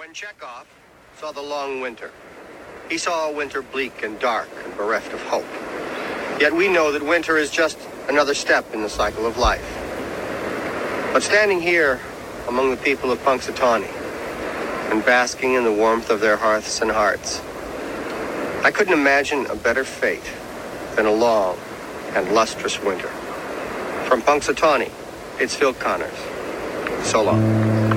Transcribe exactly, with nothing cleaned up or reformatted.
When Chekhov saw the long winter, he saw a winter bleak and dark and bereft of hope. Yet we know that winter is just another step in the cycle of life. But standing here among the people of Punxsutawney and basking in the warmth of their hearths and hearts, I couldn't imagine a better fate than a long and lustrous winter. From Punxsutawney, it's Phil Connors. So long.